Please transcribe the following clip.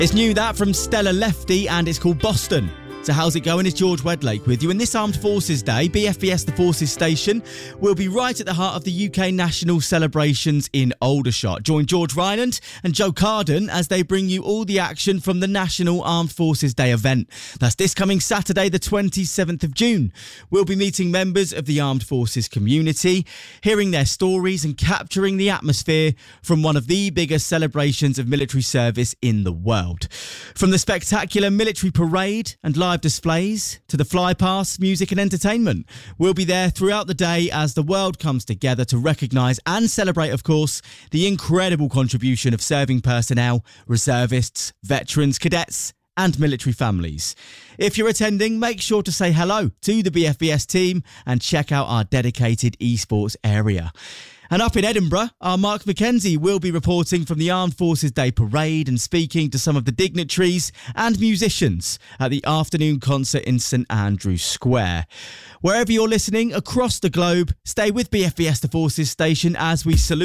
It's new, that, from Stella Lefty, and it's called Boston. So how's it going? It's George Wedlake with you. And this Armed Forces Day, BFBS The Forces Station will be right at the heart of the UK national celebrations in Aldershot. Join George Ryland and Joe Carden as they bring you all the action from the National Armed Forces Day event. That's this coming Saturday, the 27th of June. We'll be meeting members of the Armed Forces community, hearing their stories and capturing the atmosphere from one of the biggest celebrations of military service in the world. From the spectacular military parade and live displays to the flypast, music and entertainment. We'll be there throughout the day as the world comes together to recognise and celebrate, of course, the incredible contribution of serving personnel, reservists, veterans, cadets and military families. If you're attending, make sure to say hello to the BFBS team and check out our dedicated esports area. And up in Edinburgh, our Mark Mackenzie will be reporting from the Armed Forces Day Parade and speaking to some of the dignitaries and musicians at the afternoon concert in St Andrew's Square. Wherever you're listening across the globe, stay with BFBS The Forces Station as we salute